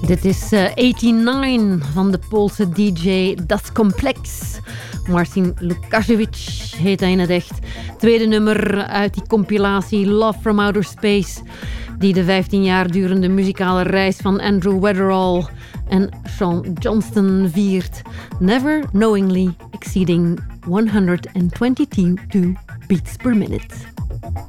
Dit is 89 van de Poolse DJ Das Complex. Marcin Lukasiewicz heet hij in het echt. Tweede nummer uit die compilatie Love from Outer Space, die de 15 jaar durende muzikale reis van Andrew Weatherall en Sean Johnston viert. Never knowingly exceeding 122 beats per minute.